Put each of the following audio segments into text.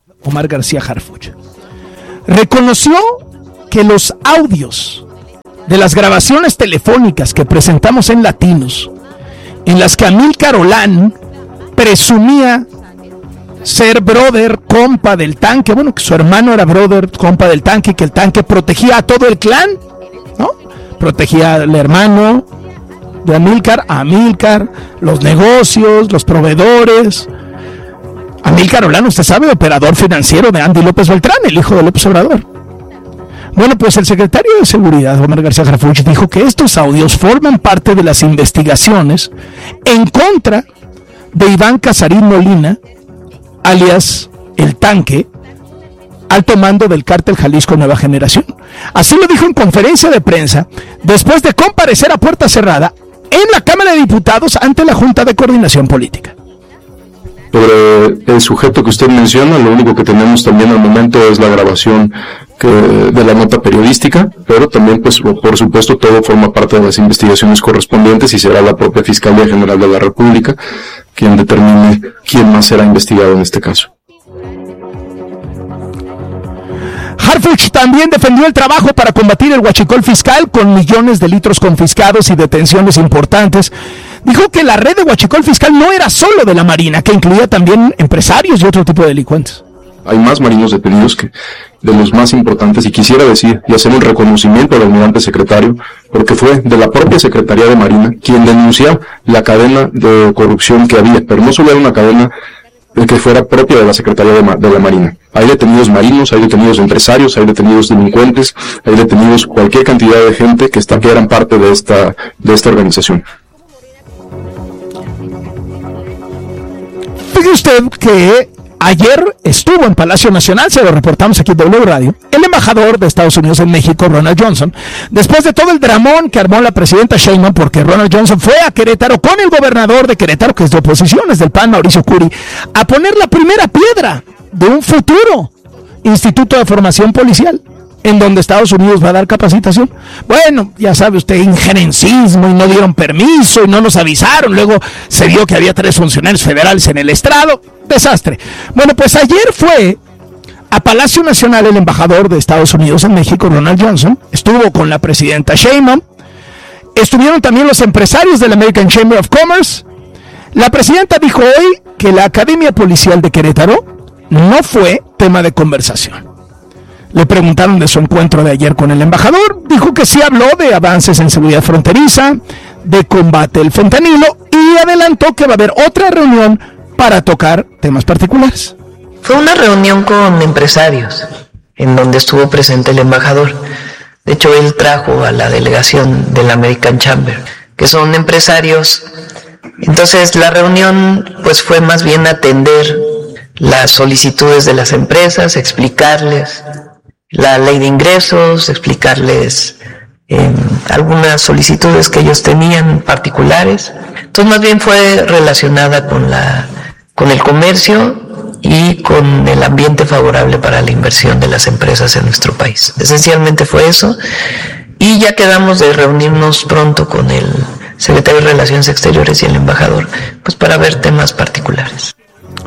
Omar García Harfuch, reconoció que los audios de las grabaciones telefónicas que presentamos en Latinos, en las que Amílcar Olán presumía ser brother, compa del tanque, bueno, que su hermano era brother, compa del tanque, que el tanque protegía a todo el clan, ¿no? Protegía al hermano de Amílcar, a Amílcar, los negocios, los proveedores. Amílcar Olán, usted sabe, operador financiero de Andy López Beltrán, el hijo de López Obrador. Bueno, pues el secretario de Seguridad, Omar García Harfuch, dijo que estos audios forman parte de las investigaciones en contra de Iván Casarín Molina, alias El Tanque, alto mando del cártel Jalisco Nueva Generación. Así lo dijo en conferencia de prensa después de comparecer a puerta cerrada en la Cámara de Diputados ante la Junta de Coordinación Política. Sobre el sujeto que usted menciona, lo único que tenemos también al momento es la grabación de la nota periodística, pero también, pues, por supuesto, todo forma parte de las investigaciones correspondientes y será la propia Fiscalía General de la República quien determine quién más será investigado en este caso. Harfuch también defendió el trabajo para combatir el huachicol fiscal con millones de litros confiscados y detenciones importantes. Dijo que la red de huachicol fiscal no era solo de la Marina, que incluía también empresarios y otro tipo de delincuentes. Hay más marinos detenidos que de los más importantes, y quisiera decir y hacer un reconocimiento al almirante secretario, porque fue de la propia Secretaría de Marina quien denunció la cadena de corrupción que había, pero no solo era una cadena que fuera propia de la Secretaría de la Marina. Hay detenidos marinos, hay detenidos empresarios, hay detenidos delincuentes, hay detenidos cualquier cantidad de gente que eran parte de esta organización. Fíjese usted que ayer estuvo en Palacio Nacional, se lo reportamos aquí en W Radio, el embajador de Estados Unidos en México, Ronald Johnson, después de todo el dramón que armó la presidenta Sheinbaum, porque Ronald Johnson fue a Querétaro con el gobernador de Querétaro, que es de oposición, es del PAN, Mauricio Curi, a poner la primera piedra de un futuro instituto de formación policial, en donde Estados Unidos va a dar capacitación. Bueno, ya sabe usted, injerencismo, y no dieron permiso, y no nos avisaron, luego se vio que había 3 funcionarios federales en el estrado, desastre. Bueno, pues ayer fue a Palacio Nacional el embajador de Estados Unidos en México, Ronald Johnson, estuvo con la presidenta Sheinbaum, estuvieron también los empresarios del American Chamber of Commerce. La presidenta dijo hoy que la Academia Policial de Querétaro no fue tema de conversación. Le preguntaron de su encuentro de ayer con el embajador, dijo que sí habló de avances en seguridad fronteriza, de combate al fentanilo, y adelantó que va a haber otra reunión para tocar temas particulares. Fue una reunión con empresarios, en donde estuvo presente el embajador. De hecho, él trajo a la delegación del American Chamber, que son empresarios. Entonces, la reunión pues fue más bien atender las solicitudes de las empresas, explicarles la ley de ingresos, explicarles algunas solicitudes que ellos tenían particulares. Entonces, más bien fue relacionada con el comercio y con el ambiente favorable para la inversión de las empresas en nuestro país. Esencialmente fue eso, y ya quedamos de reunirnos pronto con el secretario de Relaciones Exteriores y el embajador, pues para ver temas particulares.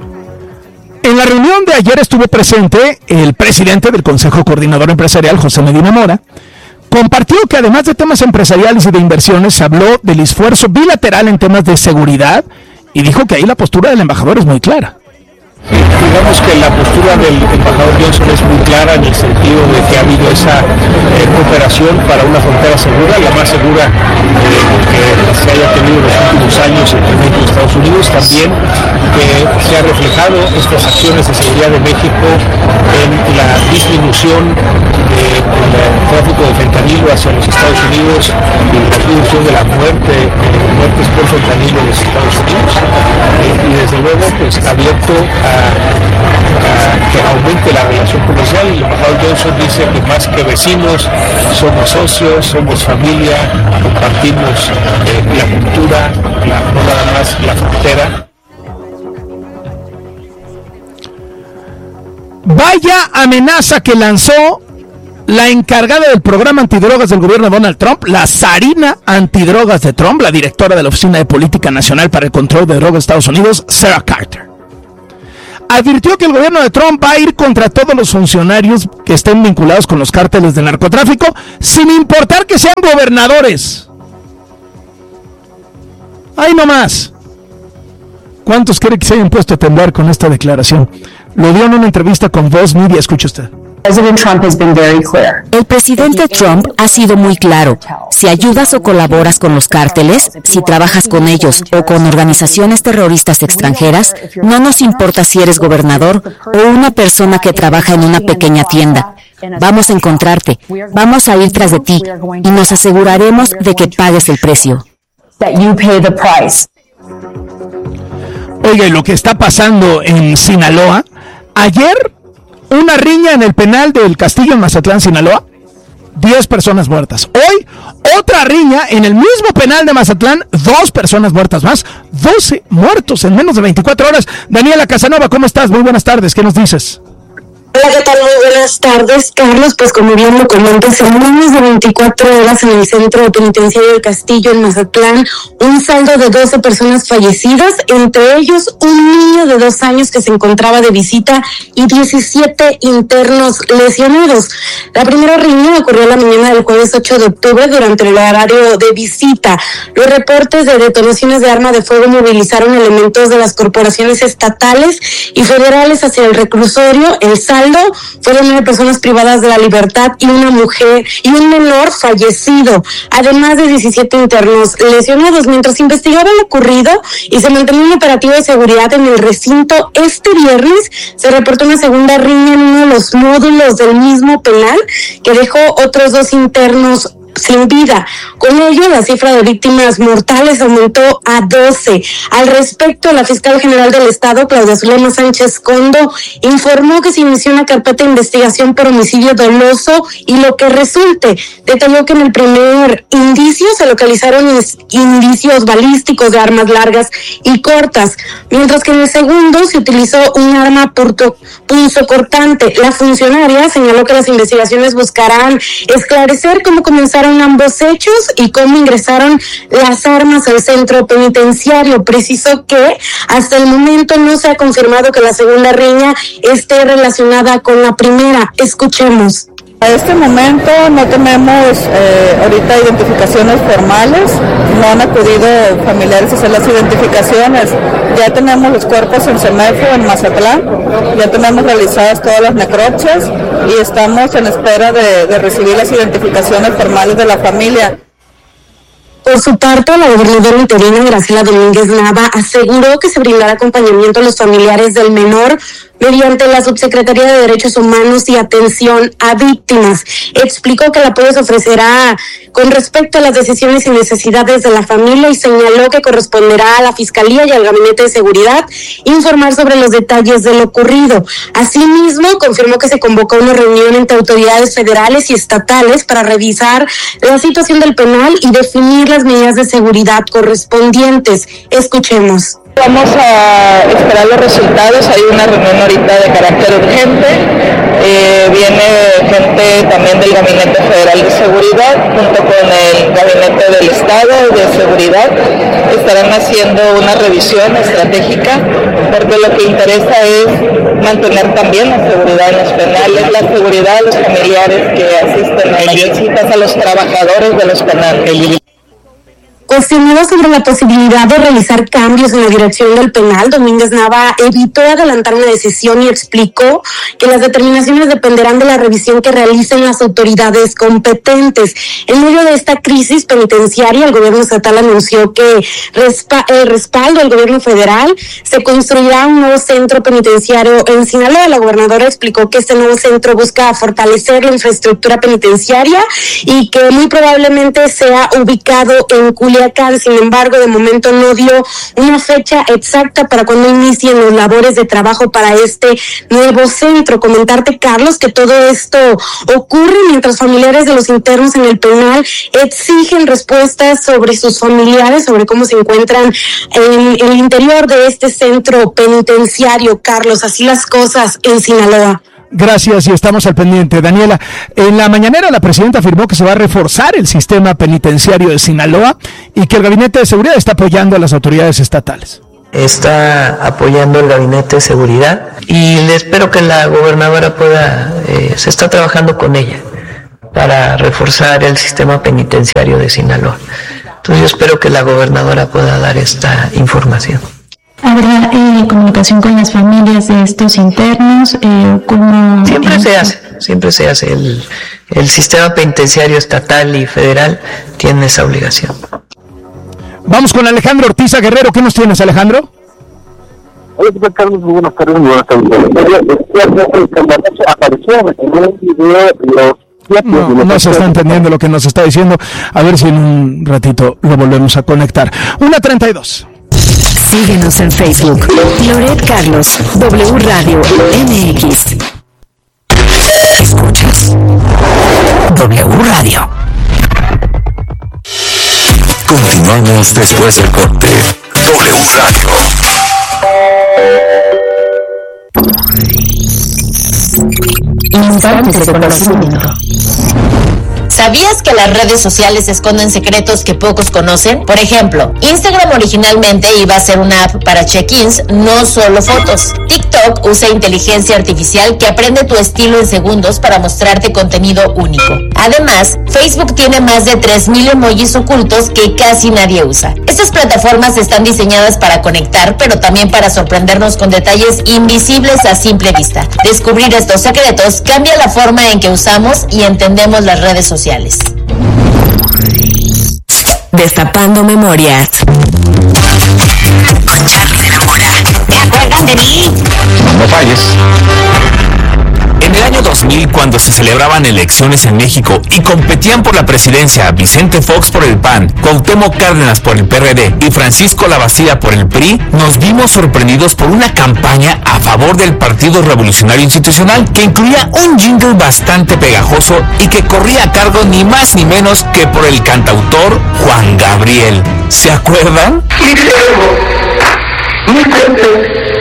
En la reunión de ayer estuvo presente el presidente del Consejo Coordinador Empresarial, José Medina Mora. Compartió que además de temas empresariales y de inversiones, se habló del esfuerzo bilateral en temas de seguridad, y dijo que ahí la postura del embajador es muy clara. Digamos que la postura del embajador Johnson es muy clara, en el sentido de que ha habido esa cooperación para una frontera segura, la más segura que se haya tenido en los últimos años entre México y Estados Unidos. También que se ha reflejado estas acciones de seguridad de México en la disminución del tráfico de fentanilo hacia los Estados Unidos y la reducción de la muertes por fentanilo en los Estados Unidos. Y desde luego pues abierto a que aumente la relación comercial. El embajador Johnson dice que más que vecinos somos socios, somos familia, compartimos la cultura, no nada más la frontera. Vaya amenaza que lanzó la encargada del programa antidrogas del gobierno de Donald Trump, la zarina antidrogas de Trump, la directora de la Oficina de Política Nacional para el Control de Drogas de Estados Unidos, Sarah Carter. advirtió que el gobierno de Trump va a ir contra todos los funcionarios que estén vinculados con los cárteles del narcotráfico, sin importar que sean gobernadores. ¡Ahí nomás! ¿Cuántos creen que se hayan puesto a temblar con esta declaración? Lo dio en una entrevista con Voz Media, escuche usted. El presidente Trump ha sido muy claro. Si ayudas o colaboras con los cárteles, si trabajas con ellos o con organizaciones terroristas extranjeras, no nos importa si eres gobernador o una persona que trabaja en una pequeña tienda. Vamos a encontrarte, vamos a ir tras de ti y nos aseguraremos de que pagues el precio. Oiga, y lo que está pasando en Sinaloa, ayer una riña en el penal del Castillo en Mazatlán, Sinaloa, 10 personas muertas. Hoy, otra riña en el mismo penal de Mazatlán, 2 personas muertas más, 12 muertos en menos de 24 horas. Daniela Casanova, ¿cómo estás? Muy buenas tardes, ¿qué nos dices? Hola, ¿qué tal? Muy buenas tardes, Carlos. Pues como bien lo comentas, en menos de 24 horas en el centro penitenciario del Castillo en Mazatlán, un saldo de 12 personas fallecidas, entre ellos un niño de 2 años que se encontraba de visita y 17 internos lesionados. La primera riña ocurrió la mañana del jueves 8 de octubre durante el horario de visita. Los reportes de detonaciones de arma de fuego movilizaron elementos de las corporaciones estatales y federales hacia el reclusorio. El saldo fueron 9 personas privadas de la libertad y una mujer y un menor fallecido, además de 17 internos lesionados. Mientras investigaba lo ocurrido y se mantenía un operativo de seguridad en el recinto, este viernes se reportó una segunda riña en uno de los módulos del mismo penal que dejó otros 2 internos sin vida. Con ello, la cifra de víctimas mortales aumentó a 12. Al respecto, la fiscal general del Estado, Claudia Zulema Sánchez Condo, informó que se inició una carpeta de investigación por homicidio doloso y lo que resulte. Detalló que en el primer indicio se localizaron indicios balísticos de armas largas y cortas, mientras que en el segundo se utilizó un arma punzocortante. La funcionaria señaló que las investigaciones buscarán esclarecer cómo comenzaron ambos hechos y cómo ingresaron las armas al centro penitenciario. Precisó que hasta el momento no se ha confirmado que la segunda riña esté relacionada con la primera. Escuchemos. A este momento no tenemos ahorita identificaciones formales, no han acudido familiares a hacer las identificaciones. Ya tenemos los cuerpos en CEMEFO, en Mazatlán, ya tenemos realizadas todas las necropsias y estamos en espera de recibir las identificaciones formales de la familia. Por su parte, la gobernadora interina Graciela Domínguez Nava aseguró que se brindará acompañamiento a los familiares del menor mediante la Subsecretaría de Derechos Humanos y Atención a Víctimas. Explicó que el apoyo se ofrecerá con respecto a las decisiones y necesidades de la familia y señaló que corresponderá a la Fiscalía y al Gabinete de Seguridad informar sobre los detalles de lo ocurrido. Asimismo, confirmó que se convocó una reunión entre autoridades federales y estatales para revisar la situación del penal y definir las medidas de seguridad correspondientes. Escuchemos. Vamos a esperar los resultados. Hay una reunión ahorita de carácter urgente. Viene gente también del Gabinete Federal de Seguridad junto con el Gabinete del Estado de Seguridad. Estarán haciendo una revisión estratégica porque lo que interesa es mantener también la seguridad en los penales, la seguridad de los familiares que asisten a las visitas, a los trabajadores de los penales. Cuestionado sobre la posibilidad de realizar cambios en la dirección del penal, Domínguez Nava evitó adelantar una decisión y explicó que las determinaciones dependerán de la revisión que realicen las autoridades competentes. En medio de esta crisis penitenciaria, el gobierno estatal anunció que respaldo al gobierno federal se construirá un nuevo centro penitenciario en Sinaloa. La gobernadora explicó que este nuevo centro busca fortalecer la infraestructura penitenciaria y que muy probablemente sea ubicado en Culiacán. Sin embargo, de momento no dio una fecha exacta para cuando inicien los labores de trabajo para este nuevo centro. Comentarte, Carlos, que todo esto ocurre mientras familiares de los internos en el penal exigen respuestas sobre sus familiares, sobre cómo se encuentran en el interior de este centro penitenciario. Carlos, así las cosas en Sinaloa. Gracias y estamos al pendiente. Daniela, en la mañanera la presidenta afirmó que se va a reforzar el sistema penitenciario de Sinaloa y que el Gabinete de Seguridad está apoyando a las autoridades estatales. está apoyando el gabinete de seguridad y espero que la gobernadora se está trabajando con ella para reforzar el sistema penitenciario de Sinaloa. Entonces yo espero que la gobernadora pueda dar esta información. ¿Habrá comunicación con las familias de estos internos? ¿Cómo? Siempre se hace. El sistema penitenciario estatal y federal tiene esa obligación. Vamos con Alejandro Ortiz Guerrero. ¿Qué nos tienes, Alejandro? Hola, Carlos, muy buenas tardes. Apareció en un video no se está entendiendo lo que nos está diciendo. A ver si en un ratito lo volvemos a conectar. 1:32. Síguenos en Facebook. Loret Carlos, W Radio MX. Escuchas W Radio. Continuamos después del corte. W Radio. Instantes de conocimiento. ¿Sabías que las redes sociales esconden secretos que pocos conocen? Por ejemplo, Instagram originalmente iba a ser una app para check-ins, no solo fotos. TikTok usa inteligencia artificial que aprende tu estilo en segundos para mostrarte contenido único. Además, Facebook tiene más de 3,000 emojis ocultos que casi nadie usa. Estas plataformas están diseñadas para conectar, pero también para sorprendernos con detalles invisibles a simple vista. Descubrir estos secretos cambia la forma en que usamos y entendemos las redes sociales. Destapando memorias. Con Charlie de la Mora. ¿Te acuerdan de mí? No falles. En el año 2000, cuando se celebraban elecciones en México y competían por la presidencia Vicente Fox por el PAN, Cuauhtémoc Cárdenas por el PRD y Francisco Lavacía por el PRI, nos vimos sorprendidos por una campaña a favor del Partido Revolucionario Institucional que incluía un jingle bastante pegajoso y que corría a cargo ni más ni menos que por el cantautor Juan Gabriel. ¿Se acuerdan? Mi gente